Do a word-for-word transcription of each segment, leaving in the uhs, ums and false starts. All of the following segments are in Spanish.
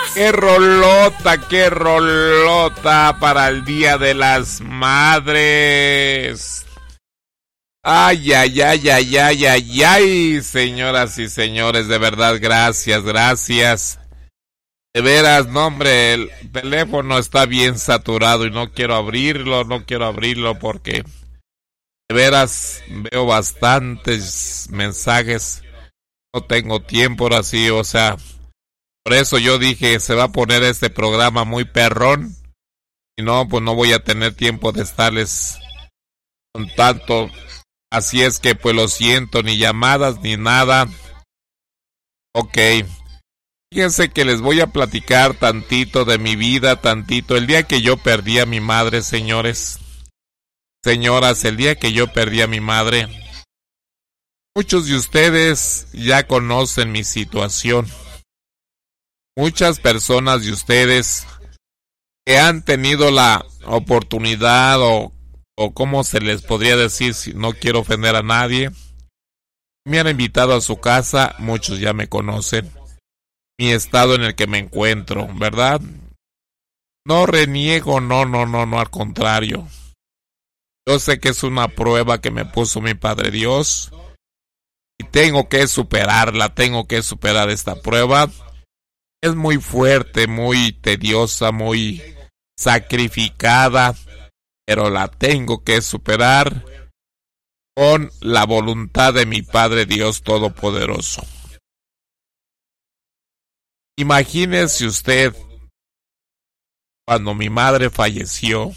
¡Qué rolota, qué rolota para el Día de las Madres! Ay, ay, ay, ay, ay, ay, ay, señoras y señores, de verdad, gracias, gracias. De veras, no, hombre, el teléfono está bien saturado y no quiero abrirlo, no quiero abrirlo porque de veras veo bastantes mensajes. No tengo tiempo ahora sí, o sea, por eso yo dije, se va a poner este programa muy perrón. Y no, pues no voy a tener tiempo de estarles con tanto. Así es que pues lo siento, ni llamadas ni nada. Ok. Fíjense que les voy a platicar tantito de mi vida, tantito. El día que yo perdí a mi madre, señores. Señoras, el día que yo perdí a mi madre. Muchos de ustedes ya conocen mi situación. Muchas personas de ustedes que han tenido la oportunidad o o cómo se les podría decir, si no quiero ofender a nadie, me han invitado a su casa, muchos ya me conocen, mi estado en el que me encuentro, ¿verdad? No reniego, no, no, no, no, al contrario. Yo sé que es una prueba que me puso mi Padre Dios y tengo que superarla, tengo que superar esta prueba. Es muy fuerte, muy tediosa, muy sacrificada, pero la tengo que superar con la voluntad de mi Padre Dios Todopoderoso. Imagínese usted, cuando mi madre falleció,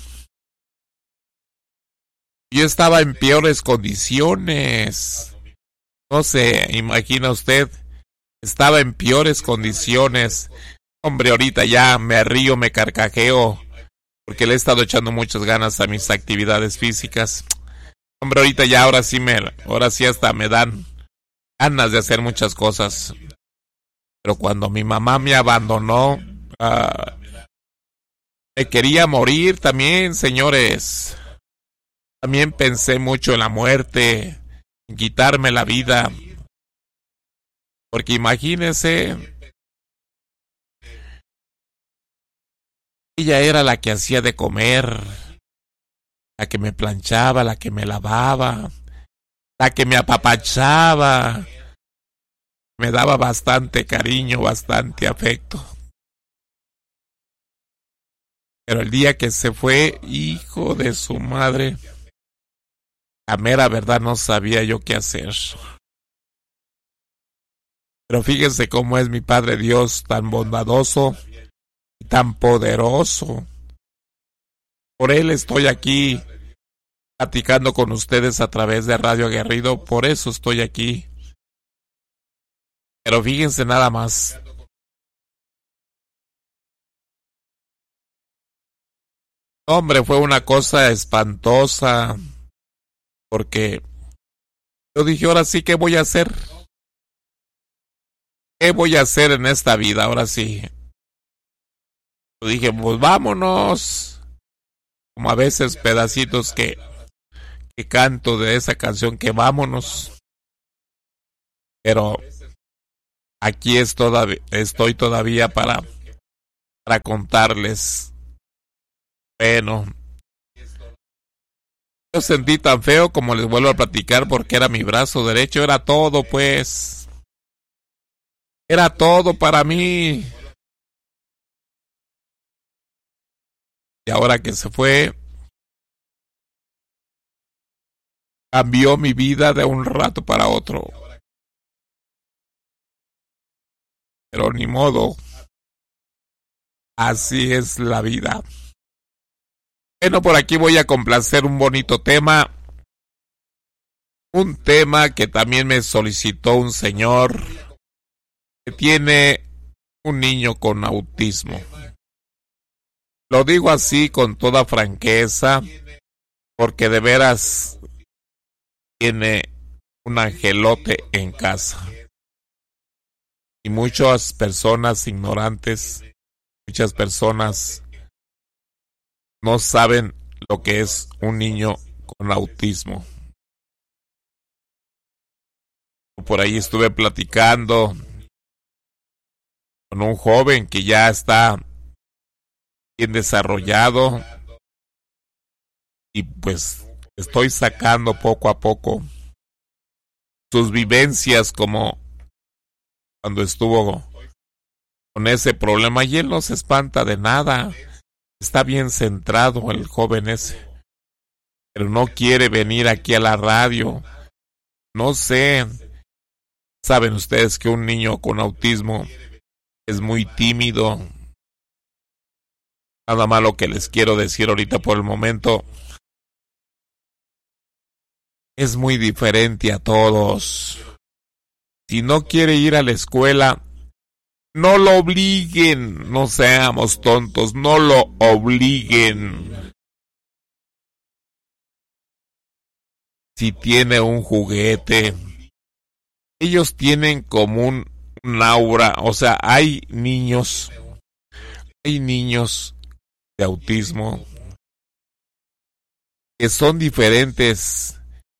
yo estaba en peores condiciones. No se imagina usted, estaba en peores condiciones. Hombre, ahorita ya me río, me carcajeo, porque le he estado echando muchas ganas a mis actividades físicas. Hombre, ahorita ya ahora sí me, ahora sí hasta me dan ganas de hacer muchas cosas. Pero cuando mi mamá me abandonó, uh, me quería morir también, señores. También pensé mucho en la muerte, en quitarme la vida. Porque imagínense, ella era la que hacía de comer, la que me planchaba, la que me lavaba, la que me apapachaba, me daba bastante cariño, bastante afecto. Pero el día que se fue, hijo de su madre, la mera verdad no sabía yo qué hacer. Pero fíjense cómo es mi Padre Dios, tan bondadoso tan poderoso. Por él estoy aquí platicando con ustedes a través de Radio Aguerrido, por eso estoy aquí. Pero fíjense nada más. Hombre, fue una cosa espantosa, porque yo dije, ahora sí, ¿qué voy a hacer? ¿Qué voy a hacer en esta vida? Ahora sí. Dije, pues vámonos. Como a veces pedacitos que, que canto de esa canción, que vámonos. Pero aquí es todavía, estoy todavía para, para contarles. Bueno, yo sentí tan feo, como les vuelvo a platicar, porque era mi brazo derecho, era todo, pues. Era todo para mí. Y ahora que se fue, cambió mi vida de un rato para otro. Pero ni modo. Así es la vida. Bueno, por aquí voy a complacer un bonito tema. Un tema que también me solicitó un señor que tiene un niño con autismo. Lo digo así con toda franqueza, porque de veras tiene un angelote en casa. Y muchas personas ignorantes, muchas personas no saben lo que es un niño con autismo. Por ahí estuve platicando con un joven que ya está bien desarrollado y pues estoy sacando poco a poco sus vivencias como cuando estuvo con ese problema y él no se espanta de nada, está bien centrado el joven ese, pero no quiere venir aquí a la radio. No sé, saben ustedes que un niño con autismo es muy tímido. Nada más lo que les quiero decir ahorita por el momento, es muy diferente a todos. Si no quiere ir a la escuela, no lo obliguen, no seamos tontos, no lo obliguen. Si tiene un juguete, ellos tienen como un, un aura, o sea, hay niños, hay niños de autismo que son diferentes.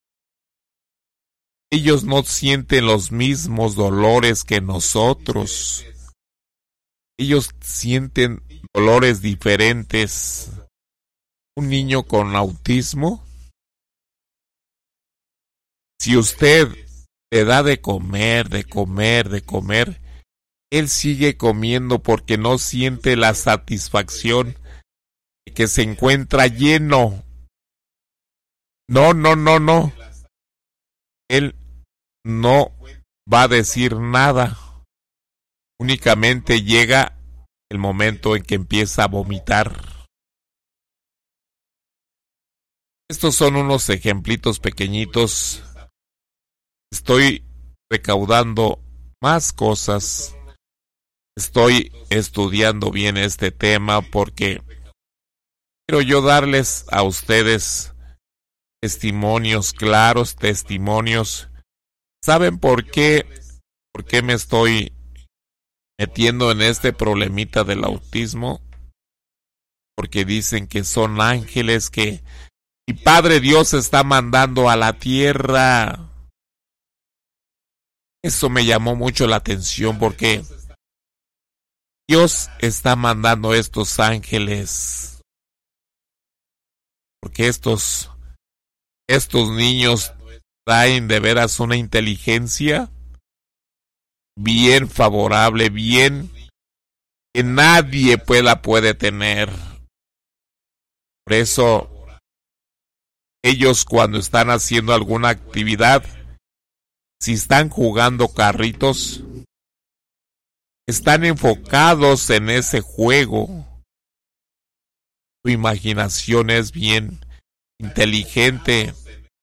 Ellos no sienten los mismos dolores que nosotros. Ellos sienten dolores diferentes. Un niño con autismo, si usted le da de comer, de comer, de comer, él sigue comiendo porque no siente la satisfacción de que se encuentra lleno. No, no, no, no. Él no va a decir nada. Únicamente llega el momento en que empieza a vomitar. Estos son unos ejemplitos pequeñitos. Estoy recaudando más cosas. Estoy estudiando bien este tema porque quiero yo darles a ustedes testimonios claros, testimonios. ¿Saben por qué? ¿Por qué me estoy metiendo en este problemita del autismo? Porque dicen que son ángeles que mi Padre Dios está mandando a la tierra. Eso me llamó mucho la atención porque Dios está mandando estos ángeles. Porque estos, estos niños traen de veras una inteligencia bien favorable, bien que nadie pues la puede tener. Por eso ellos cuando están haciendo alguna actividad, si están jugando carritos, están enfocados en ese juego. Su imaginación es bien inteligente.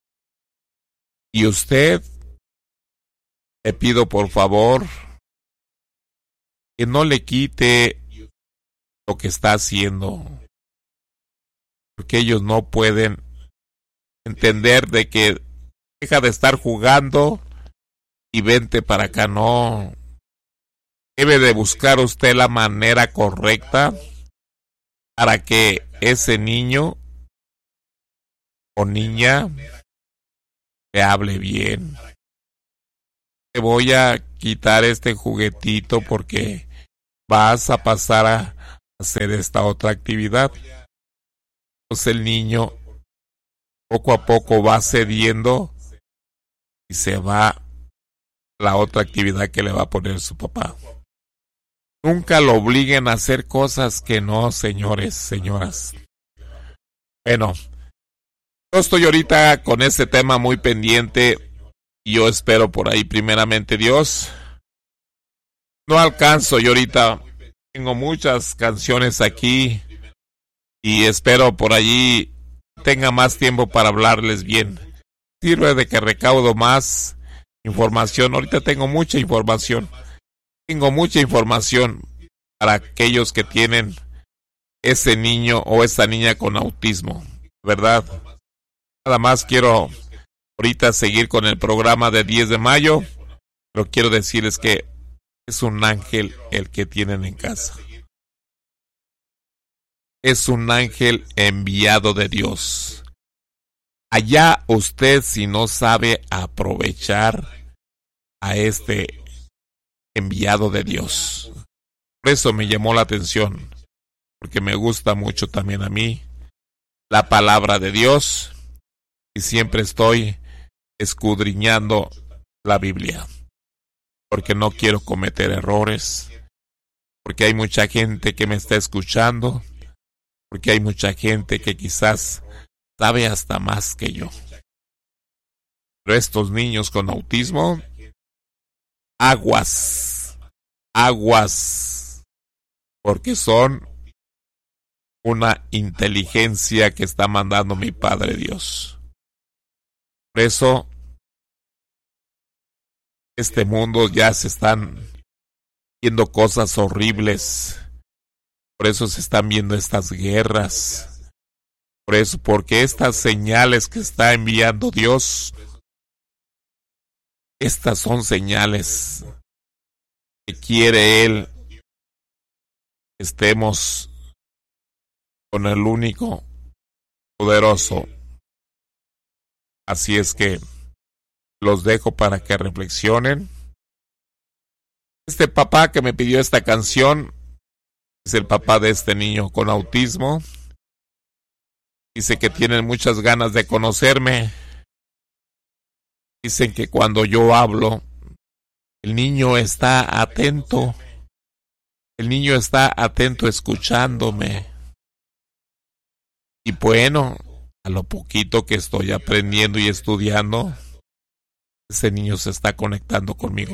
Y usted, le pido por favor que no le quite lo que está haciendo, porque ellos no pueden entender de que deja de estar jugando y vente para acá. No, debe de buscar usted la manera correcta para que ese niño o niña te hable bien. Te voy a quitar este juguetito porque vas a pasar a hacer esta otra actividad. Entonces el niño poco a poco va cediendo y se va a la otra actividad que le va a poner su papá. Nunca lo obliguen a hacer cosas que no, señores, señoras. Bueno, yo estoy ahorita con este tema muy pendiente y yo espero por ahí primeramente Dios. No alcanzo, yo ahorita tengo muchas canciones aquí y espero por allí tenga más tiempo para hablarles bien. Sirve de que recaudo más información. Ahorita tengo mucha información. Tengo mucha información para aquellos que tienen ese niño o esa niña con autismo, ¿verdad? Nada más quiero ahorita seguir con el programa de diez de mayo, pero quiero decirles que es un ángel el que tienen en casa. Es un ángel enviado de Dios. Allá usted si no sabe aprovechar a este enviado de Dios. Por eso me llamó la atención, porque me gusta mucho también a mí la palabra de Dios y siempre estoy escudriñando la Biblia, porque no quiero cometer errores, porque hay mucha gente que me está escuchando, porque hay mucha gente que quizás sabe hasta más que yo. Pero estos niños con autismo, aguas, aguas, porque son una inteligencia que está mandando mi Padre Dios. Por eso, este mundo ya se están viendo cosas horribles. Por eso se están viendo estas guerras. Por eso, porque estas señales que está enviando Dios, estas son señales que quiere Él que estemos con el único poderoso. Así es que los dejo para que reflexionen. Este papá que me pidió esta canción es el papá de este niño con autismo. Dice que tienen muchas ganas de conocerme. Dicen que cuando yo hablo, el niño está atento. El niño está atento escuchándome. Y bueno, a lo poquito que estoy aprendiendo y estudiando, ese niño se está conectando conmigo.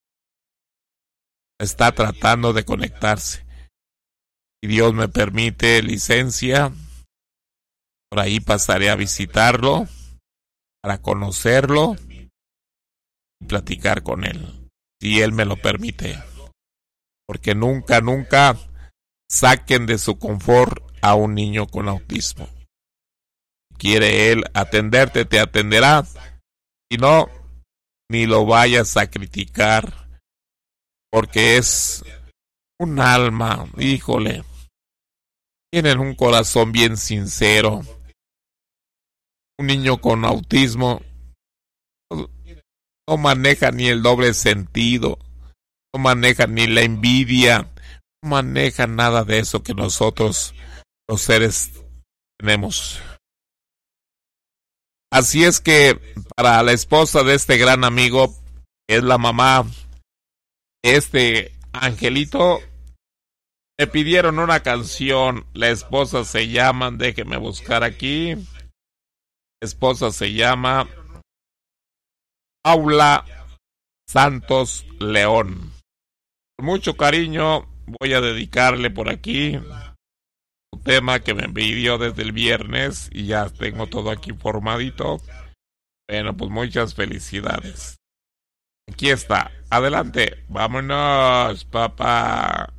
Está tratando de conectarse. Si Dios me permite licencia, por ahí pasaré a visitarlo para conocerlo y platicar con él, si Él me lo permite. Porque nunca, nunca saquen de su confort a un niño con autismo. Quiere Él atenderte, te atenderá. Si no, ni lo vayas a criticar, porque es un alma, híjole, tienen un corazón bien sincero. Un niño con autismo no maneja ni el doble sentido, no maneja ni la envidia, no maneja nada de eso que nosotros los seres tenemos. Así es que para la esposa de este gran amigo, que es la mamá de este angelito, me pidieron una canción. La esposa se llama, déjeme buscar aquí. La esposa se llama Paula Santos León. Con mucho cariño voy a dedicarle por aquí un tema que me envió desde el viernes y ya tengo todo aquí formadito. Bueno, pues muchas felicidades. Aquí está. Adelante. Vámonos, papá.